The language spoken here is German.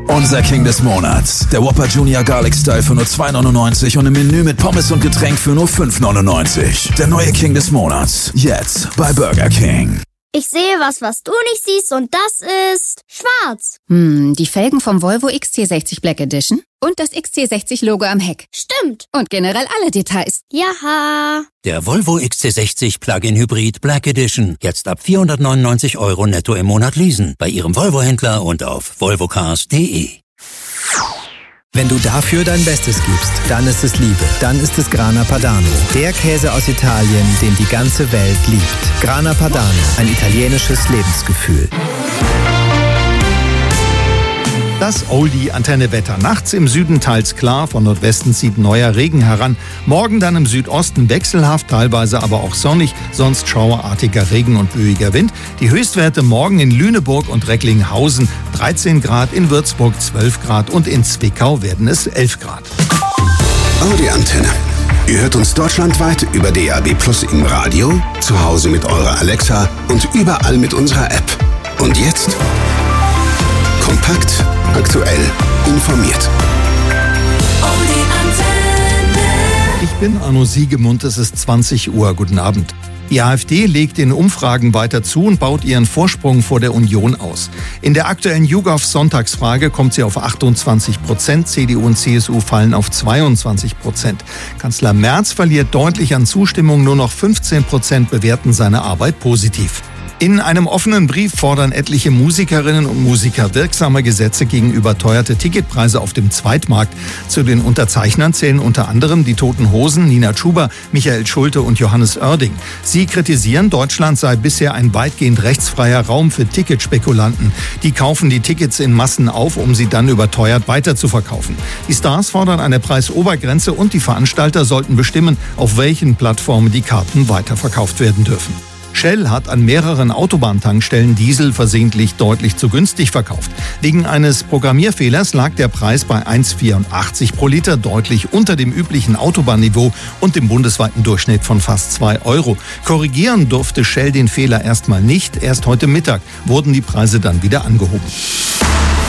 Unser King des Monats. Der Whopper Junior Garlic Style für nur $2,99 und im Menü mit Pommes und Getränk für nur $5,99. Der neue King des Monats. Jetzt bei Burger King. Ich sehe was du nicht siehst und das ist schwarz. Die Felgen vom Volvo XC60 Black Edition und das XC60-Logo am Heck. Stimmt. Und generell alle Details. Jaha. Der Volvo XC60 Plug-in Hybrid Black Edition. Jetzt ab €499 netto im Monat leasen. Bei Ihrem Volvo-Händler und auf volvocars.de. Wenn du dafür dein Bestes gibst, dann ist es Liebe. Dann ist es Grana Padano. Der Käse aus Italien, den die ganze Welt liebt. Grana Padano, ein italienisches Lebensgefühl. Das Oldie-Antenne-Wetter. Nachts im Süden teils klar, von Nordwesten zieht neuer Regen heran. Morgen dann im Südosten wechselhaft, teilweise aber auch sonnig, sonst schauerartiger Regen und böiger Wind. Die Höchstwerte morgen in Lüneburg und Recklinghausen 13 Grad, in Würzburg 12 Grad und in Zwickau werden es 11 Grad. Audi-Antenne. Ihr hört uns deutschlandweit über DAB+ im Radio, zu Hause mit eurer Alexa und überall mit unserer App. Und jetzt kompakt, aktuell, informiert. Ich bin Arno Siegemund, es ist 20 Uhr. Guten Abend. Die AfD legt in Umfragen weiter zu und baut ihren Vorsprung vor der Union aus. In der aktuellen YouGov-Sonntagsfrage kommt sie auf 28%, CDU und CSU fallen auf 22%. Kanzler Merz verliert deutlich an Zustimmung, nur noch 15% bewerten seine Arbeit positiv. In einem offenen Brief fordern etliche Musikerinnen und Musiker wirksame Gesetze gegen überteuerte Ticketpreise auf dem Zweitmarkt. Zu den Unterzeichnern zählen unter anderem die Toten Hosen, Nina Chuba, Michael Schulte und Johannes Oerding. Sie kritisieren, Deutschland sei bisher ein weitgehend rechtsfreier Raum für Ticketspekulanten. Die kaufen die Tickets in Massen auf, um sie dann überteuert weiterzuverkaufen. Die Stars fordern eine Preisobergrenze und die Veranstalter sollten bestimmen, auf welchen Plattformen die Karten weiterverkauft werden dürfen. Shell hat an mehreren Autobahntankstellen Diesel versehentlich deutlich zu günstig verkauft. Wegen eines Programmierfehlers lag der Preis bei 1,84 pro Liter, deutlich unter dem üblichen Autobahnniveau und dem bundesweiten Durchschnitt von fast 2 Euro. Korrigieren durfte Shell den Fehler erstmal nicht. Erst heute Mittag wurden die Preise dann wieder angehoben.